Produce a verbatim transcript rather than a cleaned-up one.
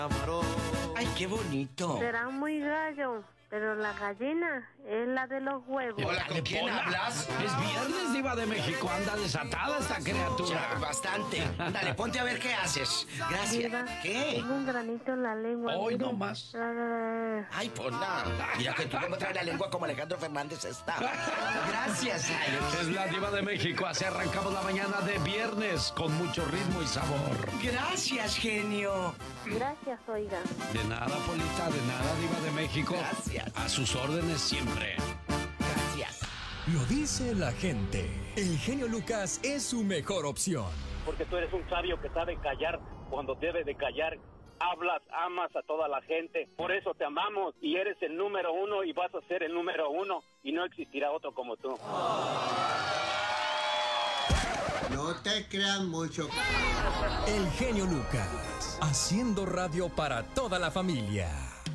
Ay, qué bonito. Será muy gallo, pero la gallina es la de los huevos. Hola, ¿con quién hablas? Es viernes, Diva de México. Anda desatada esta criatura. Ya, bastante. Dale, ponte a ver qué haces. Gracias. Diva, ¿Qué? tengo un granito en la lengua. Hoy mire. no más. Ah, Ay, ponla. Mira que tú no me traes la lengua como Alejandro Fernández está. Gracias, Alex. Es la Diva de México. Así arrancamos la mañana de viernes con mucho ritmo y sabor. Gracias, genio. Gracias, oiga. De nada, Polita, de nada, Diva de México. Gracias. A sus órdenes siempre. Gracias. Lo dice la gente. El genio Lucas es su mejor opción. Porque tú eres un sabio que sabe callar cuando debe de callar. Hablas, amas a toda la gente. Por eso te amamos y eres el número uno y vas a ser el número uno. Y no existirá otro como tú. No te creas mucho. El genio Lucas. Haciendo radio para toda la familia.